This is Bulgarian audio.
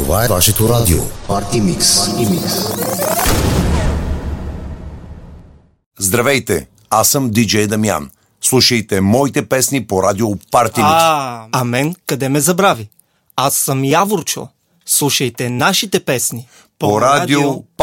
Това е вашето радио. Парти Микс. Здравейте, аз съм диджей Дамян. Слушайте моите песни по радио Парти Микс. А мен къде ме забрави? Аз съм Яворчо. Слушайте нашите песни по радио